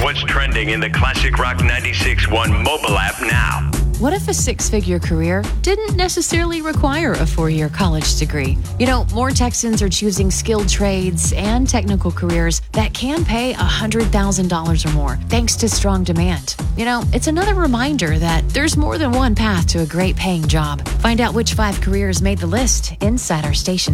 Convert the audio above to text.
what's trending in the Classic Rock 96.1 mobile app now. What if a six-figure career didn't necessarily require a four-year college degree? You know, more Texans are choosing skilled trades and technical careers that can pay $100,000 or more, thanks to strong demand. You know, it's another reminder that there's more than one path to a great paying job. Find out which 5 careers made the list inside our station.